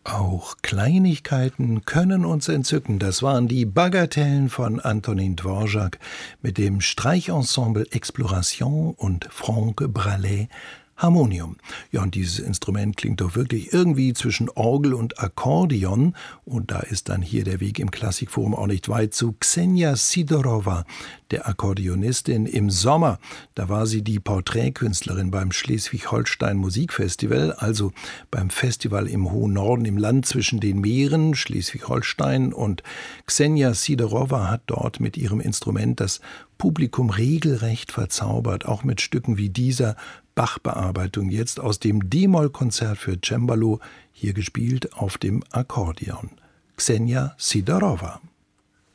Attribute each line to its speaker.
Speaker 1: Auch Kleinigkeiten können uns entzücken. Das waren die Bagatellen von Antonin Dvorak mit dem Streichensemble Exploration und Franck Bralet Harmonium. Ja, und dieses Instrument klingt doch wirklich irgendwie zwischen Orgel und Akkordeon. Und da ist dann hier der Weg im Klassikforum auch nicht weit zu Ksenia Sidorova, der Akkordeonistin. Im Sommer, da war sie die Porträtkünstlerin beim Schleswig-Holstein Musikfestival, also beim Festival im hohen Norden, im Land zwischen den Meeren, Schleswig-Holstein. Und Ksenia Sidorova hat dort mit ihrem Instrument das Publikum regelrecht verzaubert, auch mit Stücken wie dieser Bach-Bearbeitung jetzt aus dem D-Moll-Konzert für Cembalo, hier gespielt auf dem Akkordeon. Ksenia Sidorova.